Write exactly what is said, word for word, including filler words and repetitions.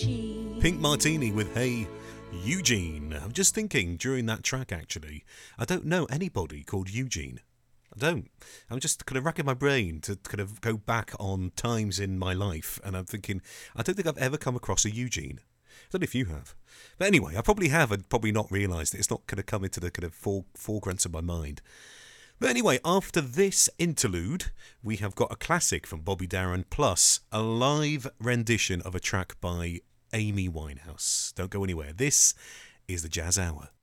Pink Martini with Hey Eugene. I'm just thinking during that track, actually, I don't know anybody called Eugene. I don't. I'm just kind of racking my brain to kind of go back on times in my life, and I'm thinking, I don't think I've ever come across a Eugene. I don't know if you have. But anyway, I probably have and probably not realised it. It's not going to come into the kind of fore- foreground of my mind. But anyway, after this interlude, we have got a classic from Bobby Darin plus a live rendition of a track by Amy Winehouse. Don't go anywhere. This is the Jazz Hour.